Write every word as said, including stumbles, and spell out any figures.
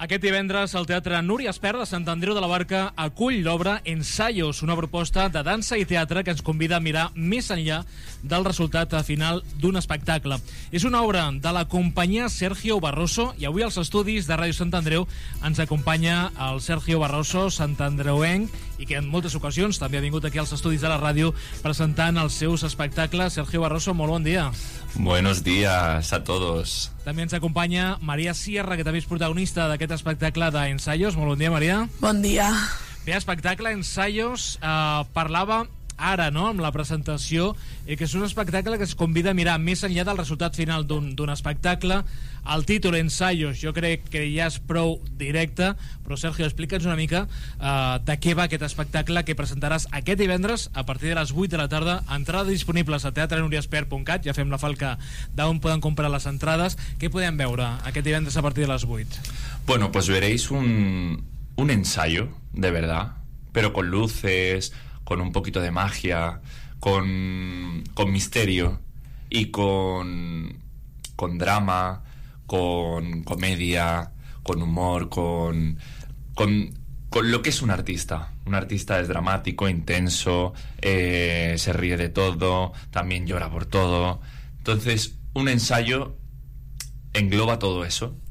Aquest divendres el Teatre Núria Espert de Sant Andreu de la Barca acull l'obra Ensayos, una proposta de dansa i teatre que ens convida a mirar més enllà del resultat final d'un espectacle. És una obra de la companyia Sergio Barroso i avui als estudis de Ràdio Sant Andreu ens acompanya el Sergio Barroso, santandreuenc, i que en moltes ocasions també ha vingut aquí als estudis de la ràdio presentant els seus espectacles. Sergio Barroso, molt bon dia. Buenos días a todos. També ens acompanya Maria Sierra, que també és protagonista d'aquest espectacle d'Ensayos. Molt bon dia, Maria. Bon dia. Bé, espectacle Ensayos, eh, parlava ara, no?, amb la presentació, eh, que és un espectacle que es convida a mirar més enllà del resultat final d'un espectacle. El títol Ensayos jo crec que ja és prou directe, però Sergio, explica'ns una mica eh, de què va aquest espectacle que presentaràs aquest divendres a partir de les vuit de la tarda. Entrades disponibles a teatre núria espert punt cat, ja fem la falca d'on poden comprar les entrades. Què podem veure aquest divendres a partir de les vuit? Bueno, pues veréis un, un ensayo, de verdad, pero con luces, con un poquito de magia, con, con misterio y con, con drama, con comedia, con humor, con, con, con lo que es un artista. Un artista es dramático, intenso, eh, se ríe de todo, también llora por todo. Entonces, un ensayo engloba todo eso.